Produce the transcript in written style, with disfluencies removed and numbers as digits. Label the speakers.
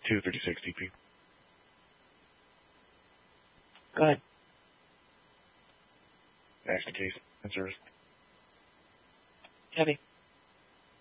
Speaker 1: 236 DP.
Speaker 2: Go ahead.
Speaker 1: Next case. In service.
Speaker 2: Heavy.